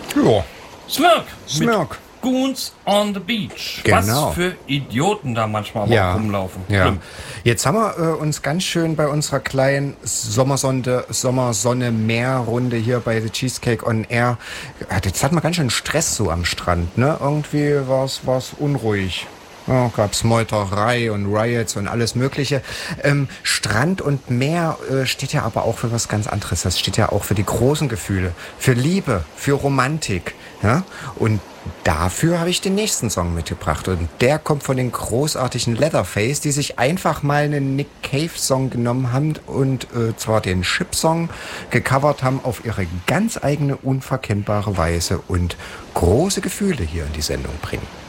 Ja. Smirk. Smirk. Mit Goons on the Beach. Genau. Was für Idioten da manchmal auch rumlaufen. Ja. Schlimm. Jetzt haben wir uns ganz schön bei unserer kleinen Sommersonne-Meer-Runde hier bei The Cheesecake on Air. Jetzt hatten wir ganz schön Stress so am Strand, ne? Irgendwie war's unruhig. Ja, gab's Meuterei und Riots und alles Mögliche. Strand und Meer steht ja aber auch für was ganz anderes. Das steht ja auch für die großen Gefühle, für Liebe, für Romantik. Ja? Und dafür habe ich den nächsten Song mitgebracht. Und der kommt von den großartigen Leatherface, die sich einfach mal einen Nick Cave-Song genommen haben und zwar den Ship-Song gecovert haben auf ihre ganz eigene, unverkennbare Weise und große Gefühle hier in die Sendung bringen.